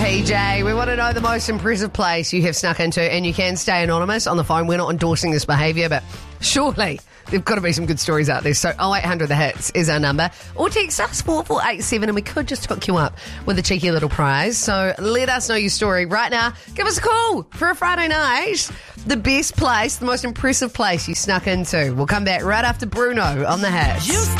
PJ, we want to know the most impressive place you have snuck into, and you can stay anonymous on the phone. We're not endorsing this behaviour, but surely there've got to be some good stories out there. So 0800 The Hits is our number. Or text us 4487 and we could just hook you up with a cheeky little prize. So let us know your story right now. Give us a call for a Friday night. The best place, the most impressive place you snuck into. We'll come back right after Bruno on The Hits.